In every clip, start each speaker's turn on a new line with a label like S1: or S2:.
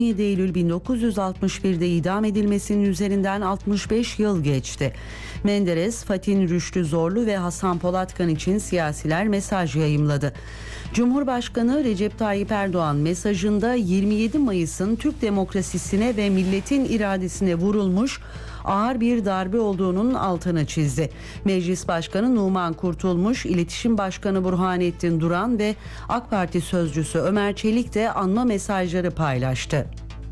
S1: 17 Eylül 1961'de idam edilmesinin üzerinden 65 yıl geçti. Menderes, Fatin Rüştü Zorlu ve Hasan Polatkan için siyasiler mesaj yayımladı. Cumhurbaşkanı Recep Tayyip Erdoğan mesajında 27 Mayıs'ın Türk demokrasisine ve milletin iradesine vurulmuş ağır bir darbe olduğunun altını çizdi. Meclis Başkanı Numan Kurtulmuş, İletişim Başkanı Burhanettin Duran ve AK Parti sözcüsü Ömer Çelik de anma mesajları paylaştı.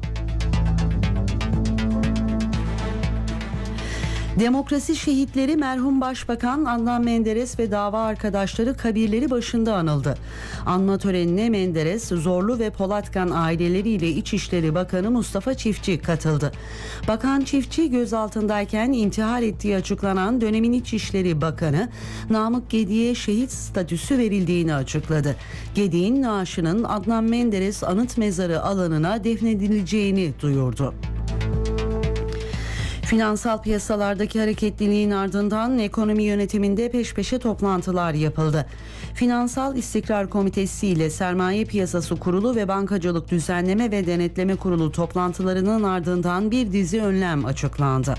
S1: Demokrasi şehitleri merhum Başbakan Adnan Menderes ve dava arkadaşları kabirleri başında anıldı. Anma törenine Menderes, Zorlu ve Polatkan aileleriyle İçişleri Bakanı Mustafa Çiftçi katıldı. Bakan Çiftçi gözaltındayken intihar ettiği açıklanan dönemin İçişleri Bakanı Namık Gedik'e şehit statüsü verildiğini açıkladı. Gedik'in naaşının Adnan Menderes anıt mezarı alanına defnedileceğini duyurdu. Finansal piyasalardaki hareketliliğin ardından ekonomi yönetiminde peş peşe toplantılar yapıldı. Finansal İstikrar Komitesi ile Sermaye Piyasası Kurulu ve Bankacılık Düzenleme ve Denetleme Kurulu toplantılarının ardından bir dizi önlem açıklandı.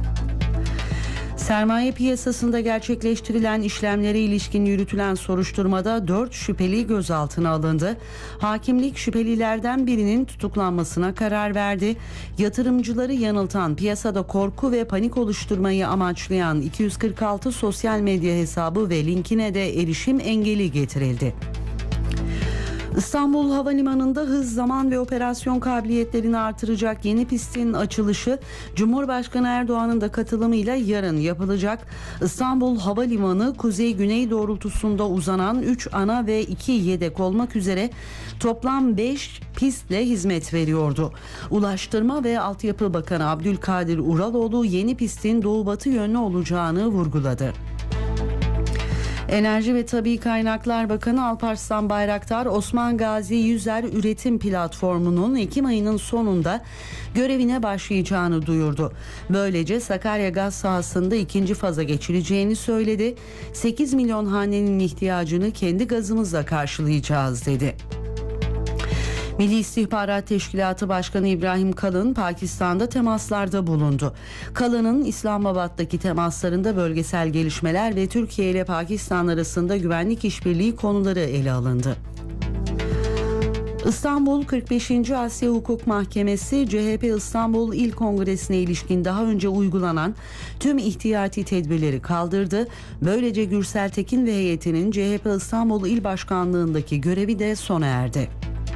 S1: Sermaye piyasasında gerçekleştirilen işlemlere ilişkin yürütülen soruşturmada 4 şüpheli gözaltına alındı. Hakimlik şüphelilerden birinin tutuklanmasına karar verdi. Yatırımcıları yanıltan, piyasada korku ve panik oluşturmayı amaçlayan 246 sosyal medya hesabı ve linkine de erişim engeli getirildi. İstanbul Havalimanı'nda hız, zaman ve operasyon kabiliyetlerini artıracak yeni pistin açılışı Cumhurbaşkanı Erdoğan'ın da katılımıyla yarın yapılacak. İstanbul Havalimanı kuzey-güney doğrultusunda uzanan 3 ana ve 2 yedek olmak üzere toplam 5 pistle hizmet veriyordu. Ulaştırma ve Altyapı Bakanı Abdülkadir Uraloğlu yeni pistin doğu-batı yönlü olacağını vurguladı. Enerji ve Tabii Kaynaklar Bakanı Alparslan Bayraktar, Osman Gazi Yüzer Üretim Platformu'nun Ekim ayının sonunda görevine başlayacağını duyurdu. Böylece Sakarya gaz sahasında ikinci faza geçileceğini söyledi. 8 milyon hanenin ihtiyacını kendi gazımızla karşılayacağız dedi. Milli İstihbarat Teşkilatı Başkanı İbrahim Kalın Pakistan'da temaslarda bulundu. Kalın'ın İslamabad'daki temaslarında bölgesel gelişmeler ve Türkiye ile Pakistan arasında güvenlik işbirliği konuları ele alındı. İstanbul 45. Asya Hukuk Mahkemesi, CHP İstanbul İl Kongresi'ne ilişkin daha önce uygulanan tüm ihtiyati tedbirleri kaldırdı. Böylece Gürsel Tekin ve heyetinin CHP İstanbul İl Başkanlığındaki görevi de sona erdi.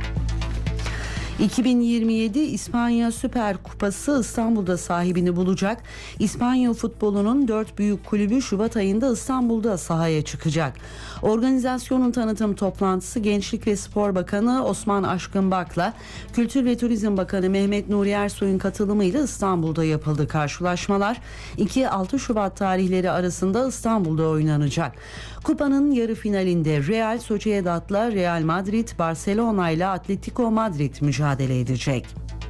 S1: 2027 İspanya Süper Kupası İstanbul'da sahibini bulacak. İspanya futbolunun 4 büyük kulübü Şubat ayında İstanbul'da sahaya çıkacak. Organizasyonun tanıtım toplantısı Gençlik ve Spor Bakanı Osman Aşkınbak'la Kültür ve Turizm Bakanı Mehmet Nuri Ersoy'un katılımıyla İstanbul'da yapıldı. Karşılaşmalar 2-6 Şubat tarihleri arasında İstanbul'da oynanacak. Kupanın yarı finalinde Real Sociedad'la Real Madrid, Barcelona ile Atletico Madrid mücadele edecek.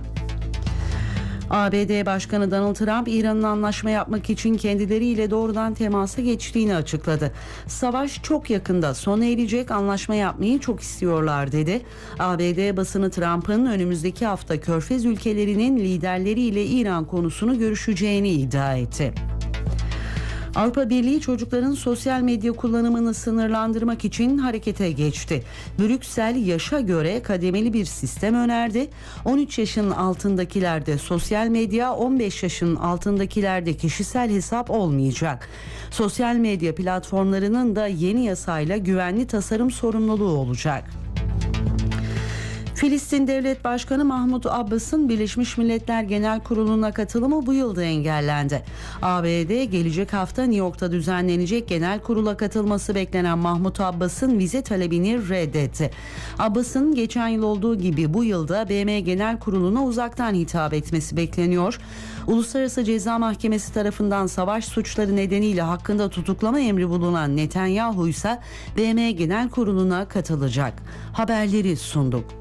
S1: ABD Başkanı Donald Trump, İran'ın anlaşma yapmak için kendileriyle doğrudan temasa geçtiğini açıkladı. Savaş çok yakında sona erecek, anlaşma yapmayı çok istiyorlar dedi. ABD basını Trump'ın önümüzdeki hafta Körfez ülkelerinin liderleriyle İran konusunu görüşeceğini iddia etti. Avrupa Birliği çocukların sosyal medya kullanımını sınırlandırmak için harekete geçti. Brüksel yaşa göre kademeli bir sistem önerdi. 13 yaşın altındakilerde sosyal medya, 15 yaşın altındakilerde kişisel hesap olmayacak. Sosyal medya platformlarının da yeni yasayla güvenli tasarım sorumluluğu olacak. Filistin Devlet Başkanı Mahmut Abbas'ın Birleşmiş Milletler Genel Kurulu'na katılımı bu yılda engellendi. ABD gelecek hafta New York'ta düzenlenecek genel kurula katılması beklenen Mahmut Abbas'ın vize talebini reddetti. Abbas'ın geçen yıl olduğu gibi bu yılda BM Genel Kurulu'na uzaktan hitap etmesi bekleniyor. Uluslararası Ceza Mahkemesi tarafından savaş suçları nedeniyle hakkında tutuklama emri bulunan Netanyahu ise BM Genel Kurulu'na katılacak. Haberleri sunduk.